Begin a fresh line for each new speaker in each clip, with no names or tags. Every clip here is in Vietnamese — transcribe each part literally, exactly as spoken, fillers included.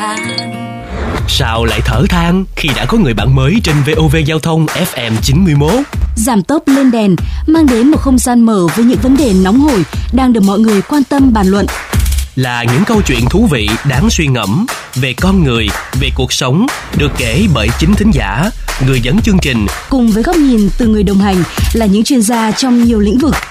than.
Sao lại thở than khi đã có người bạn mới trên vê o vê Giao thông ép em chín mươi mốt?
Giảm tốc lên đèn mang đến một không gian mở với những vấn đề nóng hổi đang được mọi người quan tâm bàn luận.
Là những câu chuyện thú vị đáng suy ngẫm về con người, về cuộc sống, được kể bởi chính thính giả, người dẫn chương trình,
cùng với góc nhìn từ người đồng hành là những chuyên gia trong nhiều lĩnh vực.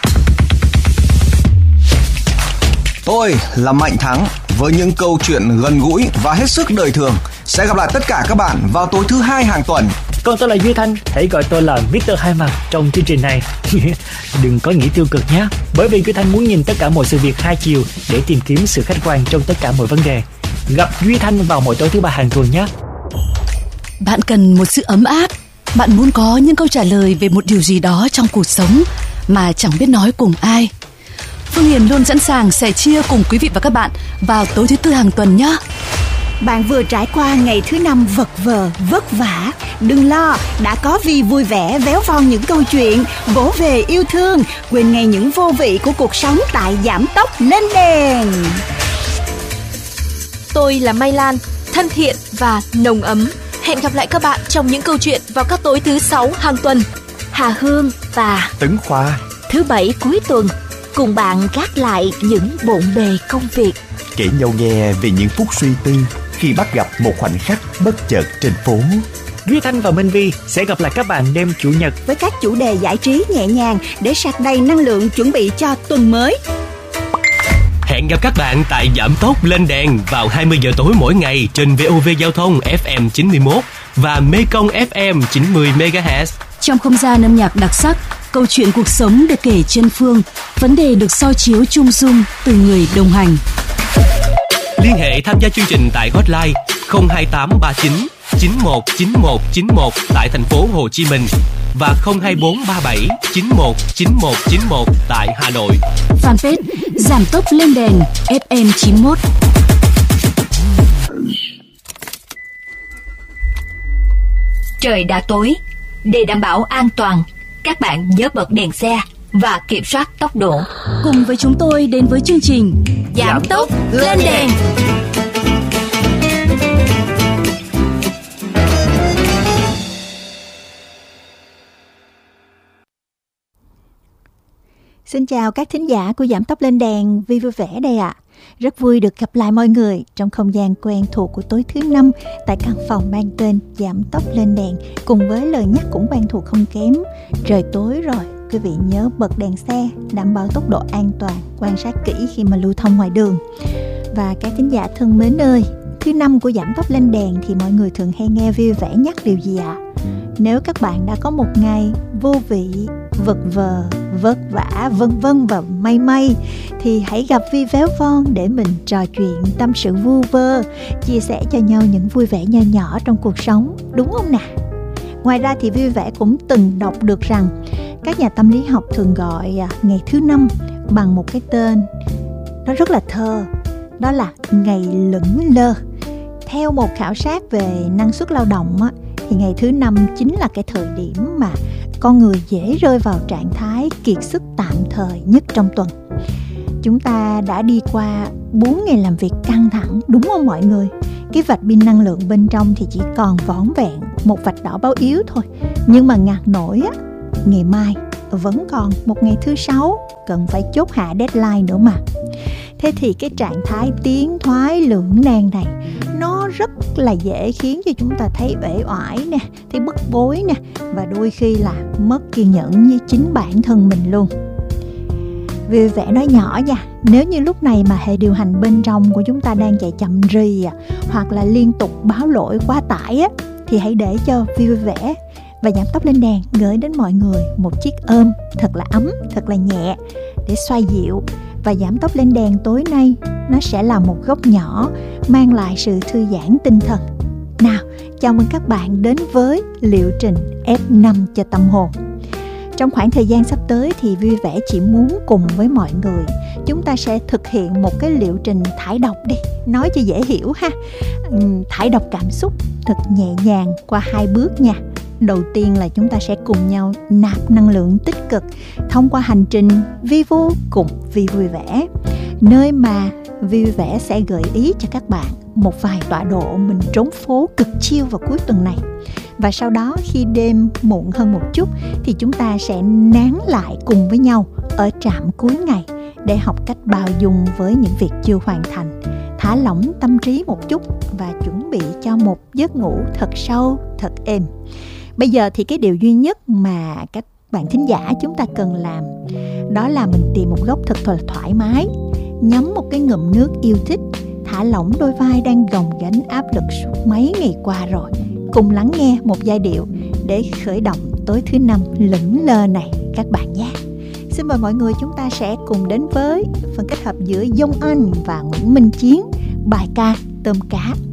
Tôi là Mạnh Thắng với những câu chuyện gần gũi và hết sức đời thường. Sẽ gặp lại tất cả các bạn vào tối thứ hai hàng tuần.
Còn tôi là Duy Thanh, hãy gọi tôi là mít tơ Hai Mặt trong chương trình này. Đừng có nghĩ tiêu cực nhé, bởi vì Duy Thanh muốn nhìn tất cả mọi sự việc hai chiều để tìm kiếm sự khách quan trong tất cả mọi vấn đề. Gặp Duy Thanh vào mỗi tối thứ ba hàng tuần nhé.
Bạn cần một sự ấm áp, bạn muốn có những câu trả lời về một điều gì đó trong cuộc sống mà chẳng biết nói cùng ai. Phương Hiền luôn sẵn sàng sẻ chia cùng quý vị và các bạn vào tối thứ tư hàng tuần nhé.
Bạn vừa trải qua ngày thứ năm vật vờ, vất vả. Đừng lo, đã có Vi vui vẻ véo von những câu chuyện, vỗ về yêu thương, quên ngay những vô vị của cuộc sống tại Giảm Tốc Lên Đèn.
Tôi là Mai Lan, thân thiện và nồng ấm. Hẹn gặp lại các bạn trong những câu chuyện vào các tối thứ sáu hàng tuần.
Hà Hương và
Tấn Khoa,
thứ bảy cuối tuần, cùng bạn gác lại những bộn bề công việc,
kể nhau nghe về những phút suy tư khi bắt gặp một khoảnh khắc bất chợt trên phố.
Duy Thanh và Minh Vi sẽ gặp lại các bạn đêm Chủ nhật
với các chủ đề giải trí nhẹ nhàng để sạc đầy năng lượng chuẩn bị cho tuần mới.
Hẹn gặp các bạn tại Giảm Tốc Lên Đèn vào hai mươi giờ tối mỗi ngày trên vê o vê Giao thông ép em chín mươi mốt và Mekong ép em chín mươi mê ga héc.
Trong không gian âm nhạc đặc sắc, câu chuyện cuộc sống được kể trên phương, vấn đề được soi chiếu chung dung từ người đồng hành.
Liên hệ tham gia chương trình tại hotline không hai tám ba chín chín một chín một chín một tại thành phố Hồ Chí Minh và không hai bốn ba bảy chín một chín một chín một tại Hà Nội.
Fanpage Giảm Tốc Lên Đèn ép em chín mốt.
Trời đã tối, để đảm bảo an toàn, các bạn nhớ bật đèn xe và kiểm soát tốc độ.
Cùng với chúng tôi đến với chương trình
Giảm Tốc Lên Đèn.
Xin chào các thính giả của Giảm Tốc Lên Đèn, Vi vui vẻ đây ạ. À. Rất vui được gặp lại mọi người trong không gian quen thuộc của tối thứ năm tại căn phòng mang tên Giảm Tốc Lên Đèn, cùng với lời nhắc cũng quen thuộc không kém. Trời tối rồi, quý vị nhớ bật đèn xe, đảm bảo tốc độ an toàn, quan sát kỹ khi mà lưu thông ngoài đường. Và các thính giả thân mến ơi, thứ năm của Giảm Tốc Lên Đèn thì mọi người thường hay nghe vui vẻ nhắc điều gì ạ? À? Nếu các bạn đã có một ngày vô vị, vật vờ, vất vả, vân vân và may may thì hãy gặp Vi véo von để mình trò chuyện, tâm sự vu vơ, chia sẻ cho nhau những vui vẻ nho nhỏ trong cuộc sống, đúng không nào? Ngoài ra thì Vi vẻ cũng từng đọc được rằng các nhà tâm lý học thường gọi ngày thứ năm bằng một cái tên nó rất là thơ, đó là ngày lững lơ. Theo một khảo sát về năng suất lao động á, thì ngày thứ năm chính là cái thời điểm mà con người dễ rơi vào trạng thái kiệt sức tạm thời nhất trong tuần. Chúng ta đã đi qua bốn ngày làm việc căng thẳng, đúng không mọi người? Cái vạch pin năng lượng bên trong thì chỉ còn vỏn vẹn một vạch đỏ báo yếu thôi. Nhưng mà ngặt nổi á, ngày mai vẫn còn một ngày thứ sáu cần phải chốt hạ deadline nữa mà. Thế thì cái trạng thái tiến thoái lưỡng nan này nó rất là dễ khiến cho chúng ta thấy uể oải nè, thấy bức bối nè, và đôi khi là mất kiên nhẫn với chính bản thân mình luôn. Vì vẻ nói nhỏ nha, nếu như lúc này mà hệ điều hành bên trong của chúng ta đang chạy chậm rì à, hoặc là liên tục báo lỗi quá tải á, thì hãy để cho vui vẻ và Giảm Tốc Lên Đèn gửi đến mọi người một chiếc ôm thật là ấm, thật là nhẹ để xoa dịu. Và Giảm Tốc Lên Đèn tối nay nó sẽ là một góc nhỏ mang lại sự thư giãn tinh thần. Nào, chào mừng các bạn đến với liệu trình ép năm cho tâm hồn. Trong khoảng thời gian sắp tới thì Vui Vẻ chỉ muốn cùng với mọi người chúng ta sẽ thực hiện một cái liệu trình thải độc đi, nói cho dễ hiểu ha. Thải độc cảm xúc thật nhẹ nhàng qua hai bước nha. Đầu tiên là chúng ta sẽ cùng nhau nạp năng lượng tích cực thông qua hành trình vi vu cùng Vi Vui Vẻ, nơi mà Vi Vui Vẻ sẽ gợi ý cho các bạn một vài tọa độ mình trốn phố cực chill vào cuối tuần này. Và sau đó khi đêm muộn hơn một chút thì chúng ta sẽ nán lại cùng với nhau ở trạm cuối ngày để học cách bao dung với những việc chưa hoàn thành, thả lỏng tâm trí một chút và chuẩn bị cho một giấc ngủ thật sâu, thật êm. Bây giờ thì cái điều duy nhất mà các bạn thính giả chúng ta cần làm đó là mình tìm một góc thật là thoải mái, nhắm một cái ngụm nước yêu thích, thả lỏng đôi vai đang gồng gánh áp lực suốt mấy ngày qua rồi, cùng lắng nghe một giai điệu để khởi động tối thứ năm lững lờ này các bạn nhé. Xin mời mọi người chúng ta sẽ cùng đến với phần kết hợp giữa Dung Anh và Nguyễn Minh Chiến, bài ca Tôm Cá.